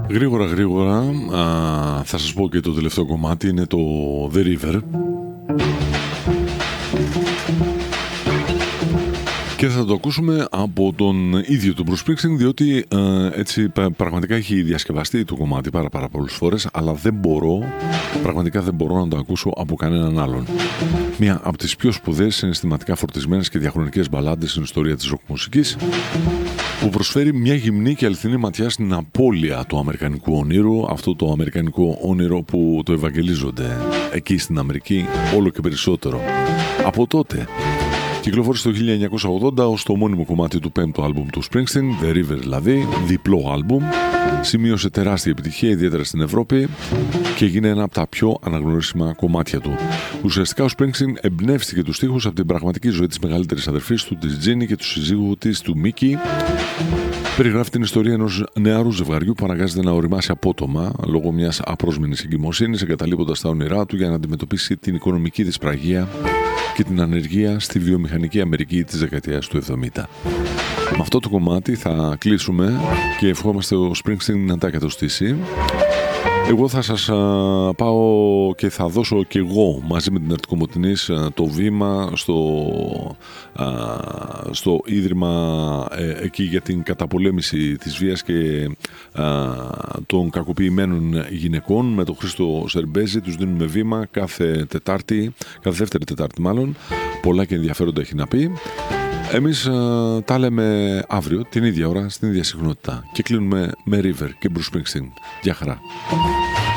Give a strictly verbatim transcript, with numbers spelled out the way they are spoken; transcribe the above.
Γρήγορα γρήγορα α, θα σας πω και το τελευταίο κομμάτι, είναι το The River. Και θα το ακούσουμε από τον ίδιο τον Bruce Springsteen, διότι ε, έτσι πραγματικά έχει διασκευαστεί το κομμάτι πάρα πάρα πολλές φορές, αλλά δεν μπορώ, πραγματικά δεν μπορώ να το ακούσω από κανέναν άλλον. Μία από τις πιο σπουδαίες, συναισθηματικά φορτισμένες και διαχρονικές μπαλάντες στην ιστορία της ροκ μουσικής, που προσφέρει μια γυμνή και αληθινή ματιά στην απώλεια του αμερικανικού όνειρου, αυτό το αμερικανικό όνειρο που το ευαγγελίζονται εκεί στην Αμερική όλο και περισσότερο. Από τότε κυκλοφόρησε το χίλια εννιακόσια ογδόντα ως το μόνιμο κομμάτι του πέμπτου άλμπουμ του Springsteen, The River δηλαδή, διπλό άλμπουμ, σημείωσε τεράστια επιτυχία ιδιαίτερα στην Ευρώπη και έγινε ένα από τα πιο αναγνωρίσιμα κομμάτια του. Ουσιαστικά ο Springsteen εμπνεύστηκε τους στίχους από την πραγματική ζωή της μεγαλύτερης αδερφής του, της Ginny, και του συζύγου της, του Mickey. Περιγράφει την ιστορία ενός νεαρού ζευγαριού που αναγκάζεται να οριμάσει απότομα λόγω μιας απρόσμενης εγκυμοσύνης, εγκαταλείποντας τα όνειρά του για να αντιμετωπίσει την οικονομική δυσπραγία και την ανεργία στη βιομηχανική Αμερική της δεκαετίας του εβδομήντα. Με αυτό το κομμάτι θα κλείσουμε και ευχόμαστε ο Springsteen να τα κατοστήσει. Εγώ θα σας α, πάω και θα δώσω και εγώ μαζί με την Αρτικομοτηνής το βήμα στο, α, στο Ίδρυμα ε, εκεί για την καταπολέμηση της βίας και α, των κακοποιημένων γυναικών με τον Χρήστο Σερμπέζη. Τους δίνουμε βήμα κάθε Τετάρτη, κάθε δεύτερη Τετάρτη μάλλον. Πολλά και ενδιαφέροντα έχει να πει. Εμείς α, τα λέμε αύριο την ίδια ώρα στην ίδια συχνότητα και κλείνουμε με River και Bruce Springsteen. Γεια χαρά.